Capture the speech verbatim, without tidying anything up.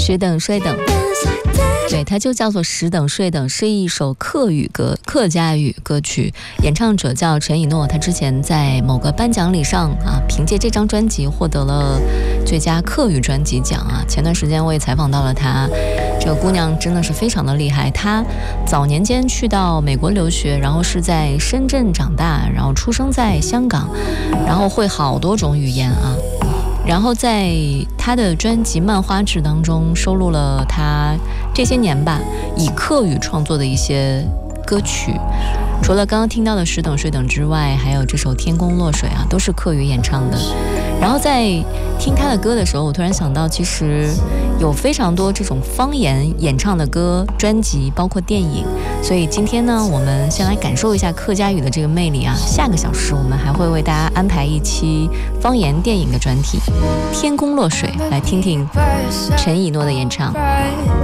十等睡等，对，它就叫做十等睡等，是一首客语歌客家语歌曲，演唱者叫陈以诺，他之前在某个颁奖礼上啊，凭借这张专辑获得了最佳客语专辑奖啊。前段时间我也采访到了她，这个姑娘真的是非常的厉害，她早年间去到美国留学，然后是在深圳长大，然后出生在香港，然后会好多种语言啊。然后在他的专辑《漫花志》当中收录了他这些年吧以客语创作的一些歌曲，除了刚刚听到的《十等睡等》之外，还有这首《天宫落水》啊，都是客语演唱的。然后在听他的歌的时候，我突然想到，其实有非常多这种方言演唱的歌专辑，包括电影。所以今天呢，我们先来感受一下客家语的这个魅力啊。下个小时我们还会为大家安排一期方言电影的专题《天宫落水》，来听听陈以诺的演唱。